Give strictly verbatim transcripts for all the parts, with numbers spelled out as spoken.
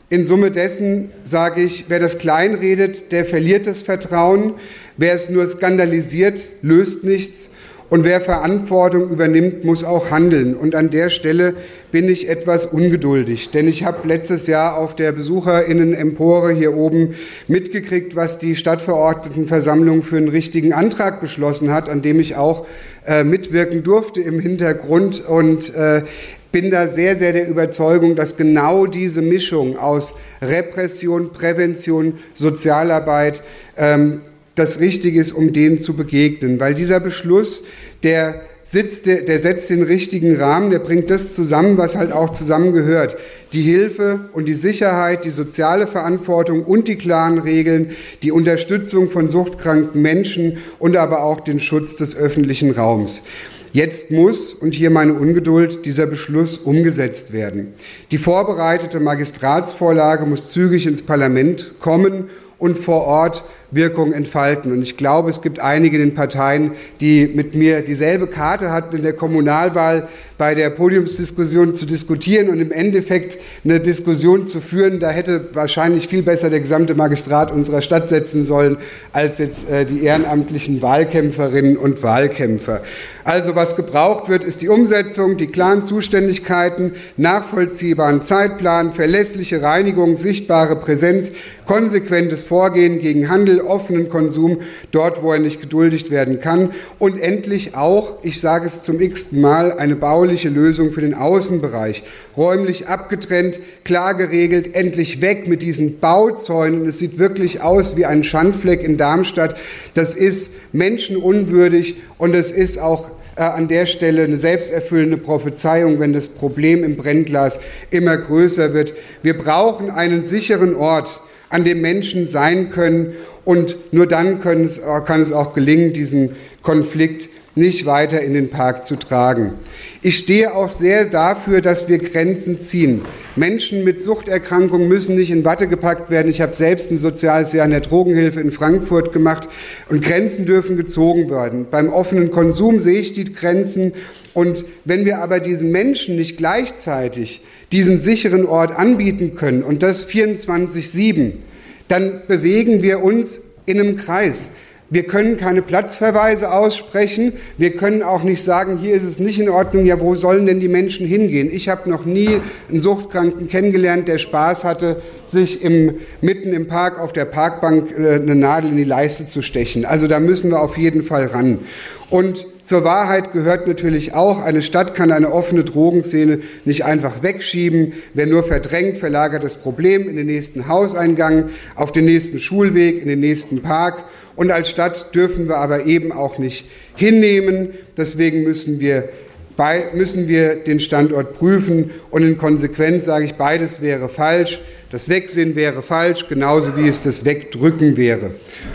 In Summe dessen sage ich, wer das kleinredet, der verliert das Vertrauen. Wer es nur skandalisiert, löst nichts. Und wer Verantwortung übernimmt, muss auch handeln. Und an der Stelle bin ich etwas ungeduldig. Denn ich habe letztes Jahr auf der BesucherInnen-Empore hier oben mitgekriegt, was die Stadtverordnetenversammlung für einen richtigen Antrag beschlossen hat, an dem ich auch äh, mitwirken durfte im Hintergrund. Und äh, bin da sehr, sehr der Überzeugung, dass genau diese Mischung aus Repression, Prävention, Sozialarbeit ähm, das Richtige ist, um denen zu begegnen. Weil dieser Beschluss, der, sitzt, der, der setzt den richtigen Rahmen, der bringt das zusammen, was halt auch zusammengehört. Die Hilfe und die Sicherheit, die soziale Verantwortung und die klaren Regeln, die Unterstützung von suchtkranken Menschen und aber auch den Schutz des öffentlichen Raums. Jetzt muss, und hier meine Ungeduld, dieser Beschluss umgesetzt werden. Die vorbereitete Magistratsvorlage muss zügig ins Parlament kommen und vor Ort Wirkung entfalten. Und ich glaube, es gibt einige in den Parteien, die mit mir dieselbe Karte hatten in der Kommunalwahl bei der Podiumsdiskussion zu diskutieren und im Endeffekt eine Diskussion zu führen. Da hätte wahrscheinlich viel besser der gesamte Magistrat unserer Stadt setzen sollen, als jetzt äh, die ehrenamtlichen Wahlkämpferinnen und Wahlkämpfer. Also was gebraucht wird, ist die Umsetzung, die klaren Zuständigkeiten, nachvollziehbaren Zeitplan, verlässliche Reinigung, sichtbare Präsenz, konsequentes Vorgehen gegen Handel, offenen Konsum, dort, wo er nicht geduldigt werden kann und endlich auch, ich sage es zum x-ten Mal, eine bauliche Lösung für den Außenbereich. Räumlich abgetrennt, klar geregelt, endlich weg mit diesen Bauzäunen. Es sieht wirklich aus wie ein Schandfleck in Darmstadt. Das ist menschenunwürdig und es ist auch äh, an der Stelle eine selbsterfüllende Prophezeiung, wenn das Problem im Brennglas immer größer wird. Wir brauchen einen sicheren Ort, an dem Menschen sein können und nur dann können es, kann es auch gelingen, diesen Konflikt nicht weiter in den Park zu tragen. Ich stehe auch sehr dafür, dass wir Grenzen ziehen. Menschen mit Suchterkrankungen müssen nicht in Watte gepackt werden. Ich habe selbst ein soziales Jahr in der Drogenhilfe in Frankfurt gemacht und Grenzen dürfen gezogen werden. Beim offenen Konsum sehe ich die Grenzen und wenn wir aber diesen Menschen nicht gleichzeitig diesen sicheren Ort anbieten können und das vierundzwanzig sieben, dann bewegen wir uns in einem Kreis. Wir können keine Platzverweise aussprechen. Wir können auch nicht sagen, hier ist es nicht in Ordnung. Ja, wo sollen denn die Menschen hingehen? Ich habe noch nie einen Suchtkranken kennengelernt, der Spaß hatte, sich im, mitten im Park auf der Parkbank äh, eine Nadel in die Leiste zu stechen. Also da müssen wir auf jeden Fall ran. Und zur Wahrheit gehört natürlich auch, eine Stadt kann eine offene Drogenszene nicht einfach wegschieben. Wer nur verdrängt, verlagert das Problem in den nächsten Hauseingang, auf den nächsten Schulweg, in den nächsten Park. Und als Stadt dürfen wir aber eben auch nicht hinnehmen. Deswegen müssen wir, bei, müssen wir den Standort prüfen. Und in Konsequenz sage ich, beides wäre falsch. Das Wegsehen wäre falsch, genauso wie es das Wegdrücken wäre.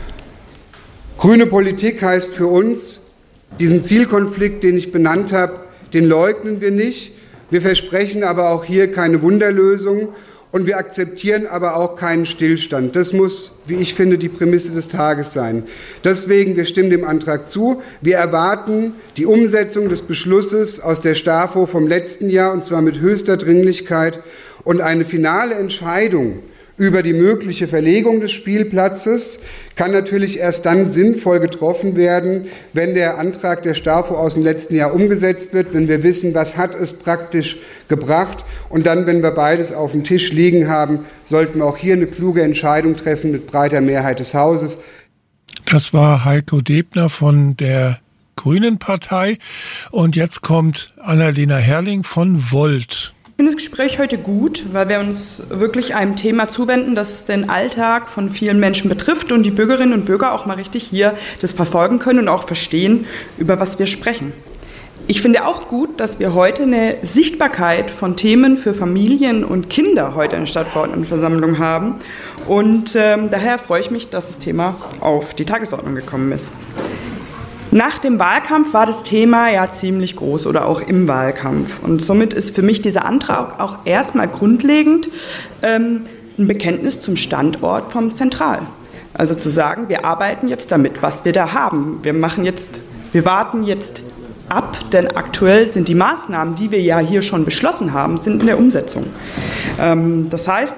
Grüne Politik heißt für uns, diesen Zielkonflikt, den ich benannt habe, den leugnen wir nicht. Wir versprechen aber auch hier keine Wunderlösung und wir akzeptieren aber auch keinen Stillstand. Das muss, wie ich finde, die Prämisse des Tages sein. Deswegen, wir stimmen dem Antrag zu. Wir erwarten die Umsetzung des Beschlusses aus der STAFO vom letzten Jahr, und zwar mit höchster Dringlichkeit, und eine finale Entscheidung über die mögliche Verlegung des Spielplatzes kann natürlich erst dann sinnvoll getroffen werden, wenn der Antrag der STAFO aus dem letzten Jahr umgesetzt wird, wenn wir wissen, was hat es praktisch gebracht. Und dann, wenn wir beides auf dem Tisch liegen haben, sollten wir auch hier eine kluge Entscheidung treffen mit breiter Mehrheit des Hauses. Das war Heiko Debner von der Grünen Partei. Und jetzt kommt Annalena Herrling von Volt. Ich finde das Gespräch heute gut, weil wir uns wirklich einem Thema zuwenden, das den Alltag von vielen Menschen betrifft und die Bürgerinnen und Bürger auch mal richtig hier das verfolgen können und auch verstehen, über was wir sprechen. Ich finde auch gut, dass wir heute eine Sichtbarkeit von Themen für Familien und Kinder heute in der Stadtverordnetenversammlung haben. Und ähm, daher freue ich mich, dass das Thema auf die Tagesordnung gekommen ist. Nach dem Wahlkampf war das Thema ja ziemlich groß oder auch im Wahlkampf. Und somit ist für mich dieser Antrag auch erstmal grundlegend ähm, ein Bekenntnis zum Standort vom Zentral. Also zu sagen, wir arbeiten jetzt damit, was wir da haben. Wir machen jetzt, wir warten jetzt ab, denn aktuell sind die Maßnahmen, die wir ja hier schon beschlossen haben, sind in der Umsetzung. Ähm, das heißt,